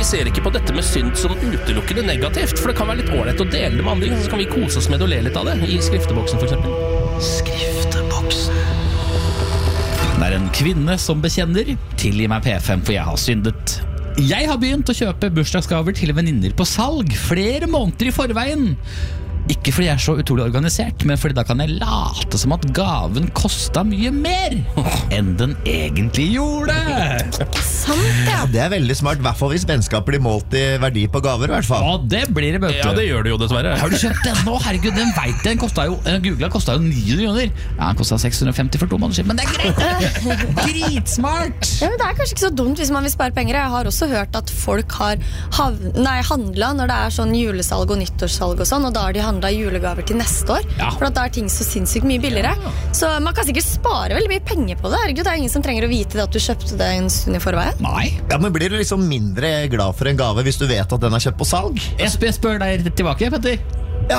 ser ikke på dette med synd som utelukkende negativt, for det kan være litt ålreit å dele det med andre, så kan vi kose oss med det og le litt av det, i skrifteboksen for eksempel. Skrifteboksen. Det en kvinne som bekjenner: tilgi meg P5 for jeg har syndet. Jeg har begynt å kjøpe bursdagsgaver til venninner på salg flere måneder i forveien. Ikke fordi jeg er så utrolig organisert, men fordi da kan jeg late som at gaven kostet mye mer enn den egentlig gjorde. Sant, ja. Det veldig smart, I hvert fall hvis vennskap blir målt I verdi på gaver, I hvert fall. Ja, det blir det, vet du. Ja, det gjør det jo dessverre. Har du kjøpt den nå? Herregud, den vet jeg. Den kostet jo, Googlet kostet jo 9 millioner. Ja, den kostet 650 for 2 måneder siden, men det greit. Dritsmart. Ja, men det kanskje ikke så dumt hvis man vil spare penger. Jeg har også hørt at folk har handlet når det sånn julesalg og nyttårssalg og sånn, og da har de handlet julegaver til neste år, for at da ting så sinnssykt mye billigere. Så man kan sikkert spare veldig mye penger på det. Herregud, det ingen som trenger å vite det at du kjøpte det en stund I forveien. Nei. Ja, men blir du liksom mindre glad for en gave hvis du vet at den kjøpt på salg? Jeg spør deg tilbake, Petter. Ja.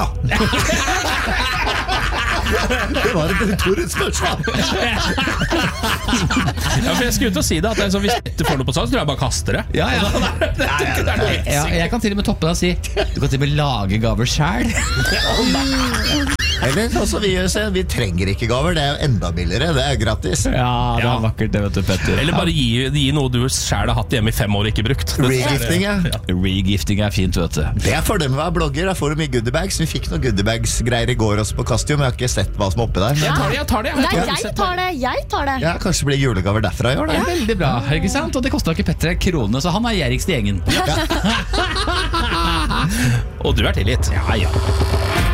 Det var et retorisk spørsmål. Ja, for jeg skulle ut og si det, at hvis dette får noe på salg, så tror jeg bare kaster det. Ja. Jeg kan til og med toppe deg og si du kan til og med lage gaver selv. Eller altså, vi trenger ikke gaver, det jo enda billigere, det gratis. Ja, det vakkert det, vet du, Petter. Eller bare gi noe du selv har hatt hjemme I 5 år og ikke brukt. Regifting, ja. Regifting fint, vet du. Det fordelen med å være blogger, da får du mye goodiebags. Vi fikk noen goodiebags-greier I går også på Costume, jeg har ikke sett hva som oppi der. Jeg tar det. Jeg tar det. Ja, kanskje det blir julegaver derfra I år, da. Veldig bra, ikke sant? Og det kostet ikke Petter krone, så han gjerrigst I gjengen. Og du tilgitt. Ja.